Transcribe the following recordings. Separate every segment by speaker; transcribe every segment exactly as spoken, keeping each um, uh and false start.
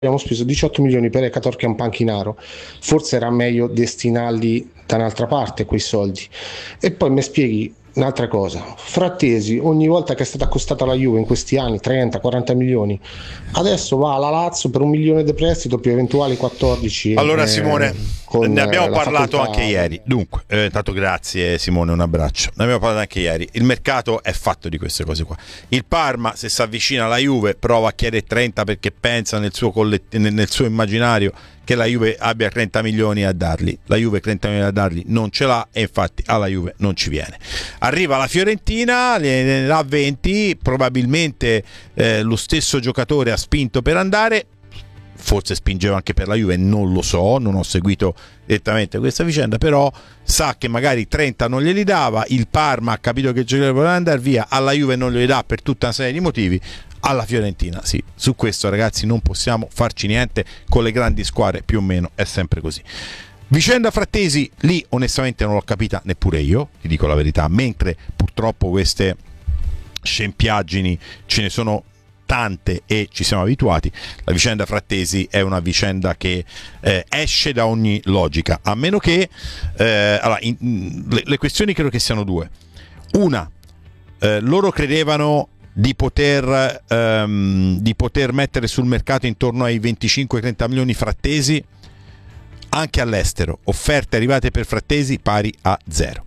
Speaker 1: abbiamo speso diciotto milioni per Ecator e Panchinaro, forse era meglio destinarli da un'altra parte quei soldi. E poi mi spieghi un'altra cosa, Frattesi ogni volta che è stata accostata la Juve in questi anni trenta quaranta milioni, adesso va alla Lazio per un milione di prestito più eventuali quattordici.
Speaker 2: Allora
Speaker 1: eh,
Speaker 2: Simone,
Speaker 1: con,
Speaker 2: ne abbiamo
Speaker 1: eh,
Speaker 2: parlato
Speaker 1: facoltà...
Speaker 2: anche ieri. Dunque, eh, tanto grazie Simone, un abbraccio. Ne abbiamo parlato anche ieri. Il mercato è fatto di queste cose qua. Il Parma, se si avvicina alla Juve, prova a chiedere trenta perché pensa nel suo, collett- nel suo immaginario che la Juve abbia trenta milioni a dargli. La Juve trenta milioni a dargli non ce l'ha e infatti alla Juve non ci viene. Arriva la Fiorentina, ne dà venti, probabilmente eh, lo stesso giocatore ha spinto per andare, forse spingeva anche per la Juve, non lo so, non ho seguito direttamente questa vicenda, però sa che magari trenta non glieli dava, il Parma ha capito che il giocatore voleva andare via, alla Juve non glieli dà per tutta una serie di motivi, alla Fiorentina sì. Su questo ragazzi non possiamo farci niente, con le grandi squadre più o meno è sempre così. Vicenda Frattesi, lì onestamente non l'ho capita neppure io, ti dico la verità, mentre purtroppo queste scempiaggini ce ne sono tante e ci siamo abituati. La vicenda Frattesi è una vicenda che eh, esce da ogni logica, a meno che eh, allora, in, in, le, le questioni credo che siano due. Una, eh, loro credevano di poter ehm, di poter mettere sul mercato intorno ai venticinque trenta milioni Frattesi anche all'estero, offerte arrivate per Frattesi pari a zero,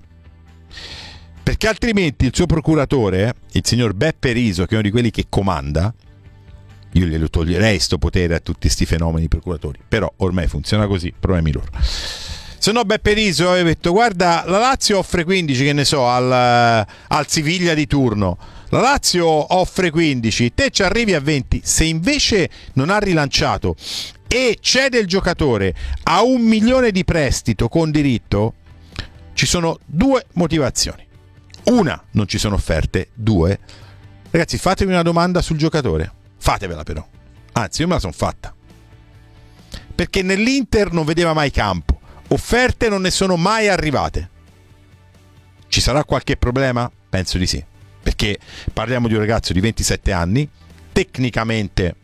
Speaker 2: perché altrimenti il suo procuratore, il signor Beppe Riso, che è uno di quelli che comanda, io glielo toglierei sto potere a tutti sti fenomeni procuratori, però ormai funziona così, problemi loro. Se no Beppe Riso aveva detto guarda, la Lazio offre quindici, che ne so, al, al Siviglia di turno, la Lazio offre quindici, te ci arrivi a venti. Se invece non ha rilanciato e cede il giocatore a un milione di prestito con diritto, ci sono due motivazioni. Una, non ci sono offerte. Due, ragazzi, fatevi una domanda sul giocatore, fatevela però, anzi io me la sono fatta, perché nell'Inter non vedeva mai campo, offerte non ne sono mai arrivate. Ci sarà qualche problema? Penso di sì, perché parliamo di un ragazzo di ventisette anni, tecnicamente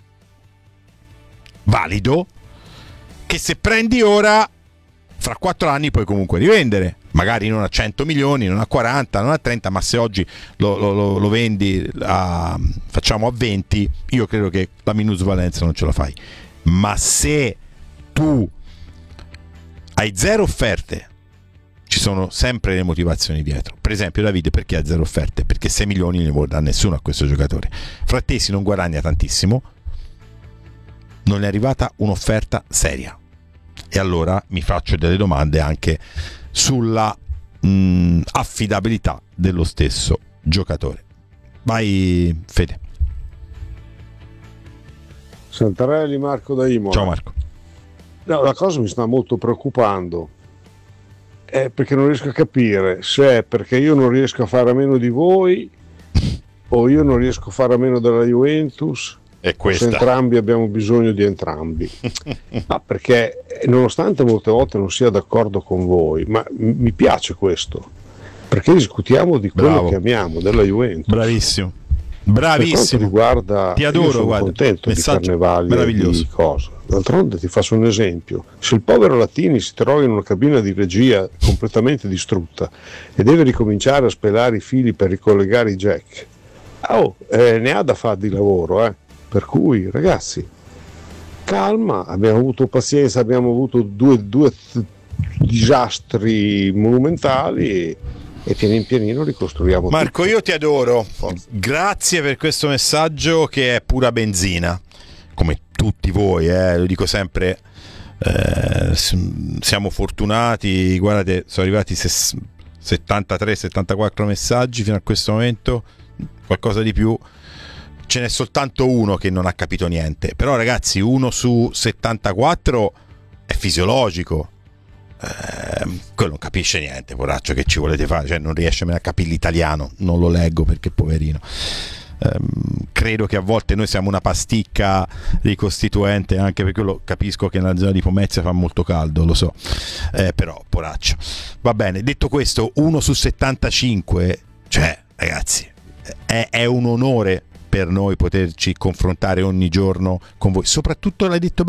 Speaker 2: valido, che se prendi ora, fra quattro anni puoi comunque rivendere, magari non a cento milioni, non a quaranta, non a trenta, ma se oggi lo, lo, lo vendi a, facciamo a venti, io credo che la minusvalenza non ce la fai. Ma se tu hai zero offerte, ci sono sempre le motivazioni dietro. Per esempio Davide perché ha zero offerte? Perché sei milioni non ne vuole dare nessuno a questo giocatore. Frattesi non guadagna tantissimo, non è arrivata un'offerta seria, e allora mi faccio delle domande anche sulla mh, affidabilità dello stesso giocatore. Vai Fede.
Speaker 3: Santarelli, Marco da Imola.
Speaker 2: Ciao Marco.
Speaker 3: No, la cosa mi sta molto preoccupando, è perché non riesco a capire se è perché io non riesco a fare a meno di voi o io non riesco a fare a meno della Juventus,
Speaker 2: è questa.
Speaker 3: Se entrambi abbiamo bisogno di entrambi. Ma perché nonostante molte volte non sia d'accordo con voi, ma mi piace questo, perché discutiamo di quello
Speaker 2: Bravo.
Speaker 3: che amiamo, della Juventus.
Speaker 2: Bravissimo, bravissimo.
Speaker 3: Per quanto riguarda,
Speaker 2: ti adoro,
Speaker 3: io sono
Speaker 2: guarda,
Speaker 3: contento di Carnevali e di cosa. D'altronde ti faccio un esempio: se il povero Latini si trova in una cabina di regia completamente distrutta e deve ricominciare a spelare i fili per ricollegare i jack, oh, eh, ne ha da fare di lavoro, eh. Per cui ragazzi, calma, abbiamo avuto pazienza, abbiamo avuto due, due disastri monumentali e, e pianino pianino ricostruiamo.
Speaker 2: Marco,
Speaker 3: tutto.
Speaker 2: io ti adoro, grazie per questo messaggio che è pura benzina, come tutti voi, eh, lo dico sempre, eh, siamo fortunati, guardate, sono arrivati settantatré settantaquattro messaggi fino a questo momento, qualcosa di più. Ce n'è soltanto uno che non ha capito niente, però ragazzi, uno su settantaquattro è fisiologico, eh, quello non capisce niente, poraccio, che ci volete fare, cioè non riesce a capire l'italiano, non lo leggo perché poverino. Eh, credo che a volte noi siamo una pasticca ricostituente, anche perché lo capisco che nella zona di Pomezia fa molto caldo, lo so, eh, però poraccio. Va bene, detto questo, uno su settantacinque, cioè ragazzi, è, è un onore per noi poterci confrontare ogni giorno con voi. Soprattutto l'hai detto